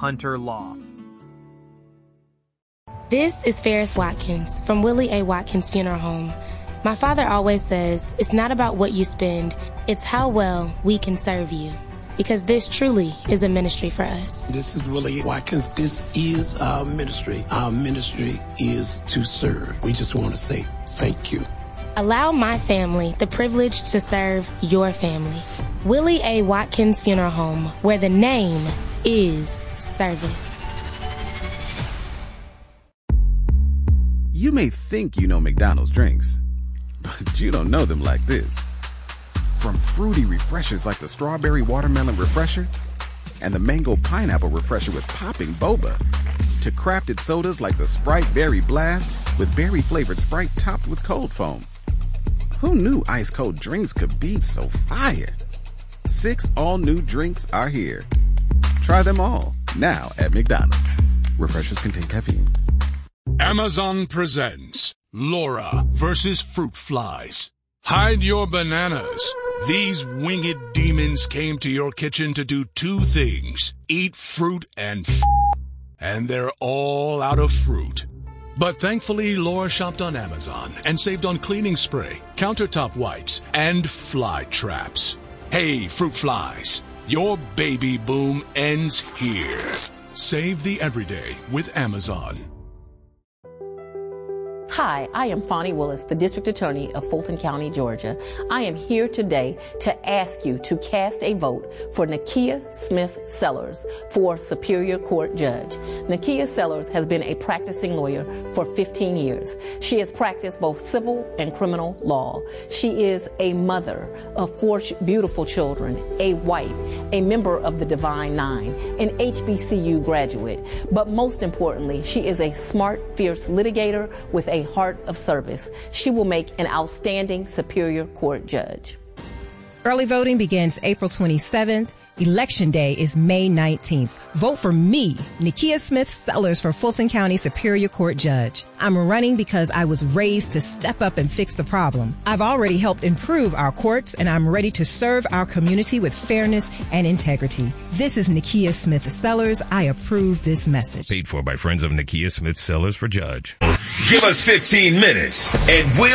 Hunter Law. This is Ferris Watkins from Willie A. Watkins Funeral Home. My father always says, it's not about what you spend, it's how well we can serve you. Because this truly is a ministry for us. This is Willie Watkins. This is our ministry. Our ministry is to serve. We just want to say thank you. Allow my family the privilege to serve your family. Willie A. Watkins Funeral Home, where the name is service. You may think you know McDonald's drinks, but you don't know them like this. From fruity refreshers like the Strawberry Watermelon Refresher and the Mango Pineapple Refresher with popping boba, to crafted sodas like the Sprite Berry Blast with berry-flavored Sprite topped with cold foam. Who knew ice-cold drinks could be so fire? 6 all-new drinks are here. Try them all, now at McDonald's. Refreshers contain caffeine. Amazon presents Laura versus Fruit Flies. Hide your bananas. These winged demons came to your kitchen to do 2 things. Eat fruit and they're all out of fruit. But thankfully, Laura shopped on Amazon and saved on cleaning spray, countertop wipes, and fly traps. Hey, fruit flies, your baby boom ends here. Save the everyday with Amazon. Hi, I am Fonnie Willis, the District Attorney of Fulton County, Georgia. I am here today to ask you to cast a vote for Nakia Smith Sellers for Superior Court Judge. Nakia Sellers has been a practicing lawyer for 15 years. She has practiced both civil and criminal law. She is a mother of 4 beautiful children, a wife, a member of the Divine Nine, an HBCU graduate. But most importantly, she is a smart, fierce litigator with a heart of service. She will make an outstanding Superior Court judge. Early voting begins April 27th. Election Day is May 19th. Vote for me, Nakia Smith Sellers, for Fulton County Superior Court Judge. I'm running because I was raised to step up and fix the problem. I've already helped improve our courts, and I'm ready to serve our community with fairness and integrity. This is Nakia Smith Sellers. I approve this message. Paid for by Friends of Nakia Smith Sellers for Judge. Give us 15 minutes and we'll